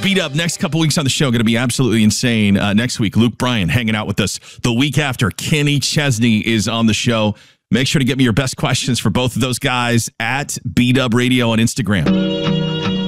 B-Dub, next couple weeks on the show, going to be absolutely insane. Next week, Luke Bryan hanging out with us. The week after, Kenny Chesney is on the show. Make sure to get me your best questions for both of those guys at B-Dub Radio on Instagram.